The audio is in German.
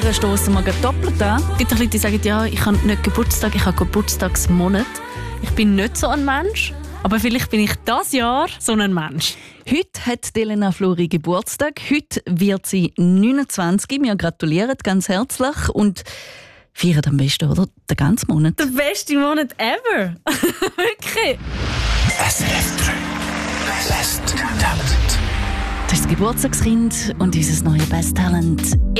Wir stoßen mal doppelt an. Es gibt Leute, die sagen, ja, ich habe nicht Geburtstag, ich habe Geburtstagsmonat. Ich bin nicht so ein Mensch, aber vielleicht bin ich dieses Jahr so ein Mensch. Heute hat Elena Flori Geburtstag. Heute wird sie 29. Wir gratulieren ganz herzlich und feiern am besten, oder? Den ganzen Monat. Der beste Monat ever. Wirklich. SRF 3. Best Talent. Das ist das Geburtstagskind und unser neues Best Talent.